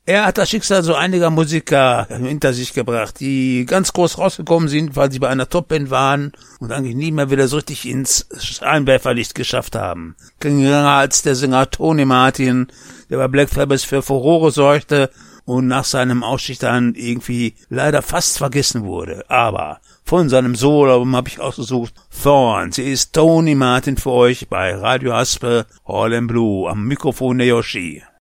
Er hat das Schicksal so einiger Musiker hinter sich gebracht, die ganz groß rausgekommen sind, weil sie bei einer Topband waren und eigentlich nie mehr wieder so richtig ins Scheinwerferlicht geschafft haben. Geringer als der Sänger Tony Martin, der bei Black Sabbath für Furore sorgte und nach seinem Ausstieg dann irgendwie leider fast vergessen wurde. Aber von seinem Soloalbum habe ich ausgesucht Thorns. Hier ist Tony Martin für euch bei Radio Haspe, All in Blue, am Mikrofon der Yoshi.